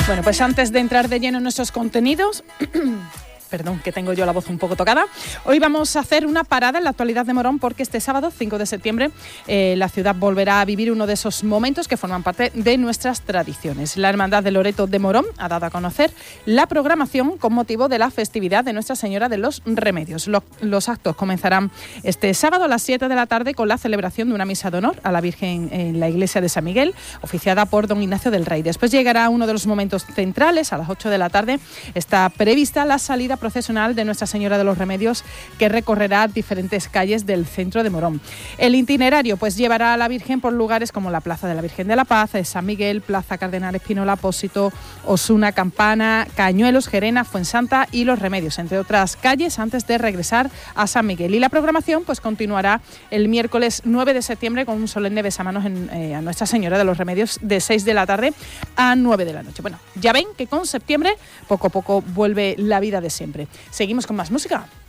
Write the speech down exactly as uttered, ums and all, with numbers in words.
Bueno, pues antes de entrar de lleno en nuestros contenidos... Perdón, que tengo yo la voz un poco tocada. Hoy vamos a hacer una parada en la actualidad de Morón porque este sábado, cinco de septiembre, eh, la ciudad volverá a vivir uno de esos momentos que forman parte de nuestras tradiciones. La Hermandad de Loreto de Morón ha dado a conocer la programación con motivo de la festividad de Nuestra Señora de los Remedios. Los, los actos comenzarán este sábado a las siete de la tarde con la celebración de una misa de honor a la Virgen en la iglesia de San Miguel, oficiada por don Ignacio del Rey. Después llegará uno de los momentos centrales, a las ocho de la tarde. Está prevista la salida procesional de Nuestra Señora de los Remedios, que recorrerá diferentes calles del centro de Morón. El itinerario pues llevará a la Virgen por lugares como la Plaza de la Virgen de la Paz, San Miguel, Plaza Cardenal Espínola, Apósito, Osuna, Campana, Cañuelos, Gerena, Fuensanta y Los Remedios, entre otras calles, antes de regresar a San Miguel. Y la programación pues continuará el miércoles nueve de septiembre con un solemne besamanos en, eh, a Nuestra Señora de los Remedios de seis de la tarde a nueve de la noche. Bueno, ya ven que con septiembre poco a poco vuelve la vida de siempre. Seguimos con más música.